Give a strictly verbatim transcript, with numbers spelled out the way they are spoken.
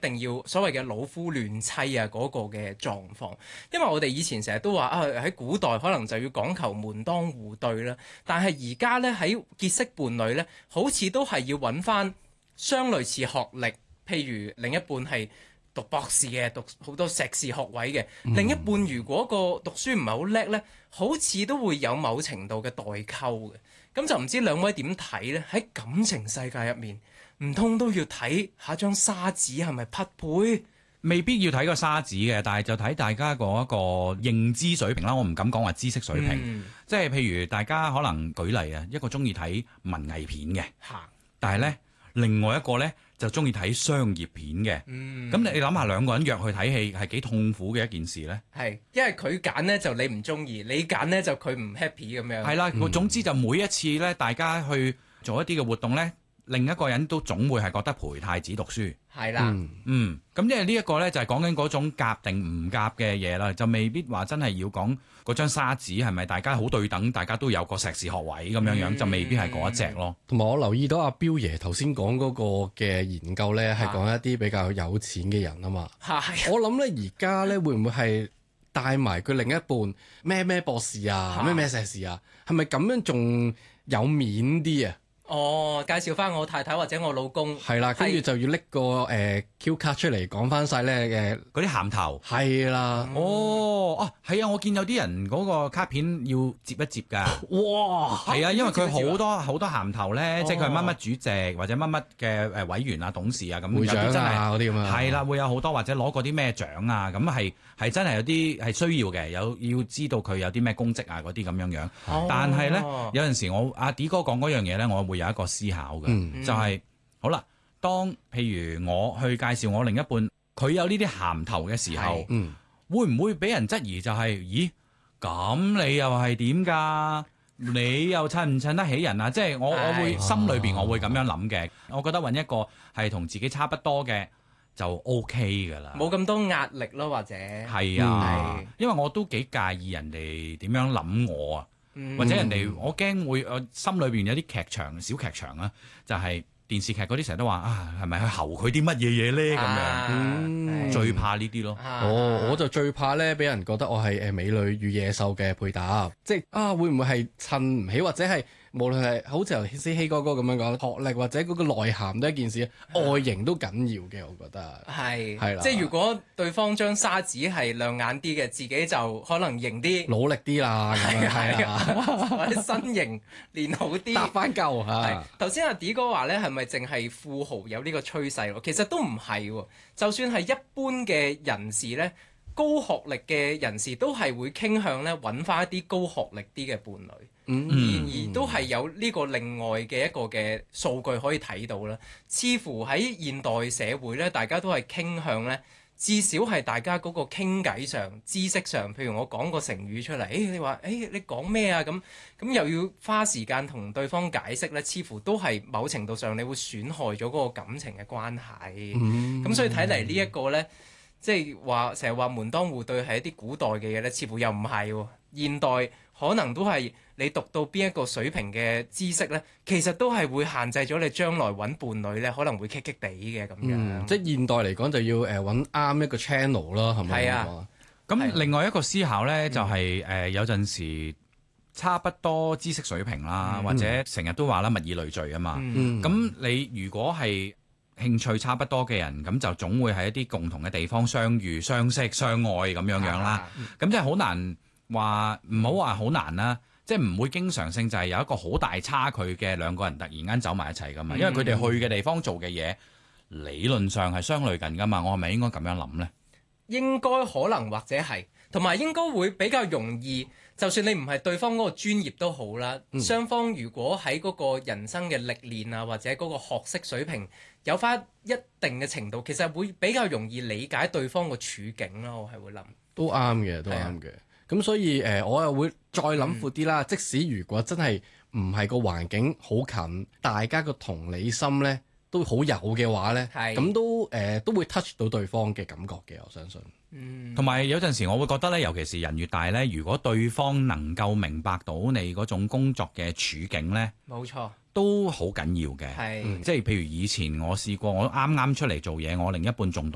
定要所謂嘅老夫亂妻啊嗰個嘅狀況。因為我哋以前成日都話啊喺古代可能就要講求門當戶對啦，但係而家咧喺結識伴侶咧，好似都係要揾翻相類似學歷，譬如另一半係讀博士嘅，讀好多碩士學位嘅，嗯、另一半如果個讀書唔係好叻咧，好似都會有某程度嘅代溝嘅。咁就唔知兩位點睇呢？喺感情世界入面，唔通都要睇下張沙紙係咪匹配？ 未必要睇個沙紙嘅，但係就睇大家個一個認知水平啦。我唔敢講話知識水平，嗯、即係譬如大家可能舉例啊，一個中意睇文藝片嘅， 哈但係呢，另外一個呢就中意睇商業片嘅。咁、嗯、你諗下兩個人約去睇戲係幾痛苦嘅一件事呢？係， 因為佢揀呢就你唔中意，你揀呢就佢唔 happy 咁樣。 係啦，嗯、總之就每一次呢，大家去做一啲嘅活動呢，另一個人都總會係覺得陪太子讀書。 係啦， 嗯，嗯，咁因為呢一個呢，就係講緊嗰種夾定唔夾嘅嘢啦，就未必話真係要講嗰張沙紙係咪大家好對等，大家都有個碩士學位咁樣樣，嗯、就未必係嗰一隻咯。 同埋我留意到阿彪爺頭先講嗰個嘅研究呢，係講一啲比較有錢嘅人啊嘛。係，我諗呢，而家呢，會唔會係帶埋佢另一半咩咩博士啊，咩咩碩士啊，係咪咁樣仲有面啲啊？ 哦，介紹翻我太太或者我老公， 係啦，跟住就要拎個誒、呃、Q 卡出嚟講翻晒咧誒嗰啲銜頭， 係啦， 嗯、哦，啊，係啊，我見有啲人嗰個卡片要摺一摺㗎， 哇， 係啊，因為佢好多好多銜頭咧， 哦、 即係佢係乜乜主席或者乜乜嘅誒委員啊、董事啊咁， 會長啊嗰啲咁啊， 係啦，會有好多或者攞過啲咩獎啊，咁係係真係有啲係需要嘅，有要知道佢有啲咩功績啊嗰啲咁樣樣， 哦、 但係咧有陣時我阿 D 哥講嗰樣嘢咧，我會有一個思考嘅，嗯、就係、是、好啦。當譬如我去介紹我另一半，佢有呢啲銜頭嘅時候，嗯、會唔會俾人質疑、就是？就係咦，咁你又係點㗎？你又襯唔襯得起人啊？即係我我會心裏邊我會咁樣諗嘅。我覺得揾一個係同自己差不多嘅就 OK 㗎啦， 冇咁多壓力咯，或者係啊，嗯、因為我都幾介意人哋點樣諗我啊。或者人哋，我驚會，我心裏邊有啲劇場、小劇場啊，就係、是、電視劇嗰啲成日都話啊，係咪去候佢啲乜嘢嘢咧咁樣？嗯、最怕呢啲咯。 啊、哦，我就最怕咧，俾人覺得我係誒美女與野獸嘅配搭，即係啊，會唔會係襯唔起，或者係無論係好似頭先希哥哥咁樣講，學歷或者嗰個內涵都係一件事，啊、外形都緊要嘅，我覺得係係啦。 即係如果對方張沙紙係亮眼啲嘅，自己就可能型啲， 努力啲啦，係係啊， 或者身形練好啲， 搭翻夠嚇。 頭先阿 D 哥話咧，係咪淨係富豪有呢個趨勢咯？其實都唔係喎，就算係一般嘅人士咧，高學歷嘅人士都係會傾向咧揾翻一啲高學歷啲嘅伴侶。嗯，而而都係有呢個另外嘅一個嘅數據可以睇到啦。似乎喺現代社會咧，大家都係傾向咧，至少係大家嗰個傾偈上、知識上，譬如我講個成語出嚟，誒、哎、你話誒、哎、你講咩啊？咁咁又要花時間同對方解釋咧，似乎都係某程度上你會損害咗嗰個感情嘅關係。咁、嗯、所以睇嚟呢一個咧，即係話成日話門當戶對係一啲古代嘅嘢咧，似乎又唔係喎。現代可能都係你讀到邊一個水平嘅知識咧，其實都係會限制咗你將來揾伴侶咧，可能會棘棘地嘅咁樣。 嗯、即係現代嚟講就要誒揾啱一個 channel 啦，係咪？係啊。 咁另外一個思考咧，就係、是、誒、呃、有陣時差不多知識水平啦，嗯、或者成日都話啦物以類聚啊嘛。咁、嗯、你如果係興趣差不多嘅人，咁就總會喺一啲共同嘅地方相遇、相識、相愛咁樣樣啦。咁即係好難。話唔好話好難啦，即係唔會經常性就係有一個好大差距嘅兩個人突然間走埋一齊噶嘛，嗯、因為佢哋去嘅地方做嘅嘢理論上係相類近噶嘛，我係咪應該咁樣諗呢？ 應該可能或者係，同埋應該會比較容易，就算你唔係對方嗰個專業都好啦，嗯、雙方如果喺嗰個人生嘅歷練啊，或者嗰個學識水平有翻一定嘅程度，其實會比較容易理解對方個處境咯，我係會諗。 都啱嘅，都啱嘅。咁所以誒、呃，我又會再諗闊啲啦。嗯、即使如果真係唔係個環境好近，大家個同理心咧都好有嘅話咧，咁是都誒、呃、都會 touch 到對方嘅感覺嘅，我相信。 同埋、嗯、有陣時我會覺得咧，尤其是人越大咧，如果對方能夠明白到你嗰種工作嘅處境咧， 冇錯， 都好緊要嘅。 係是、嗯， 即係譬如以前我試過，我啱啱出嚟做嘢，我另一半仲